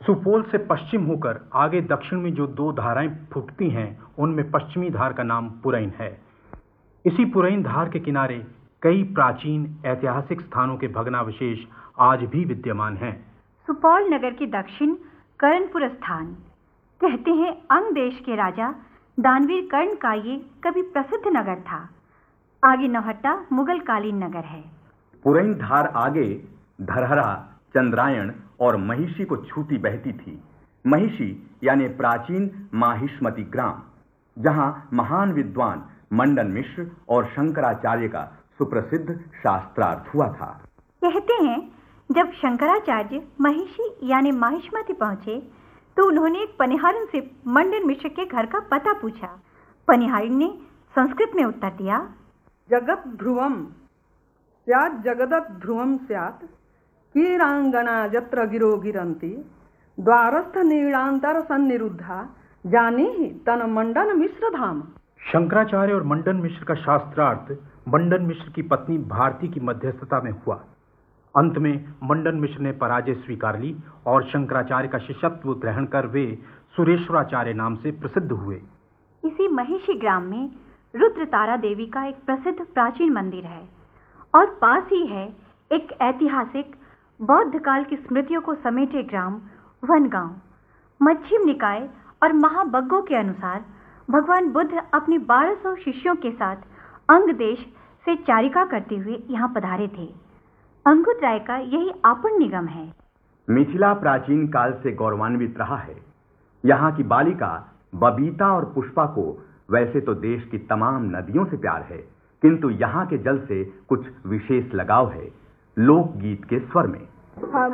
सुपौल से पश्चिम होकर आगे दक्षिण में जो दो धाराएं फूटती हैं, उनमें पश्चिमी धार का नाम पुरैन है। इसी पुरैन धार के किनारे कई प्राचीन ऐतिहासिक स्थानों के भग्नावशेष आज भी विद्यमान हैं। सुपौल नगर के दक्षिण कर्णपुर स्थान, कहते हैं अंग देश के राजा दानवीर कर्ण का ये कभी प्रसिद्ध नगर था। आगे नौहट्टा मुगल कालीन नगर है। पुरैन धार आगे धरहरा, चंद्रायण और महिषी को छूती बहती थी। महिषी यानी प्राचीन माहिष्मति ग्राम, जहां महान विद्वान मंडन मिश्र और शंकराचार्य का सुप्रसिद्ध शास्त्रार्थ हुआ था। कहते हैं जब शंकराचार्य महिषी यानी माहिष्मति पहुंचे तो उन्होंने एक पनिहारिन से मंडन मिश्र के घर का पता पूछा। पनिहारिन ने संस्कृत में उत्तर दिया, जगत ध्रुवम स्यात् जगदत् ध्रुवम स्यात् कीरांगना जत्र गिरो गिरंती द्वारस्थ नीलांतर सन्निरुद्धा जानीहि तन मंडन मिश्र धाम। शंकराचार्य और मंडन मिश्र का शास्त्रार्थ मंडन मिश्र की पत्नी भारती की मध्यस्थता में हुआ। अंत में मंडन मिश्र ने पराजय स्वीकार ली और शंकराचार्य का शिष्यत्व ग्रहण कर वे सुरेश्वराचार्य नाम से प्रसिद्ध हुए। इसी महिषी ग्राम में रुद्र तारा देवी का एक प्रसिद्ध प्राचीन मंदिर है और पास ही है एक ऐतिहासिक बौद्ध काल की स्मृतियों को समेटे ग्राम वनगांव। मध्यम निकाय और महाबग्गों के अनुसार भगवान बुद्ध अपने 1200 शिष्यों के साथ अंग देश से चारिका करते हुए यहाँ पधारे थे। अंगुत राय का यही आपन निगम है। मिथिला प्राचीन काल से गौरवान्वित रहा है। यहाँ की बालिका बबीता और पुष्पा को वैसे तो देश की तमाम नदियों से प्यार है, किंतु यहाँ के जल से कुछ विशेष लगाव है, लोकगीत के स्वर में।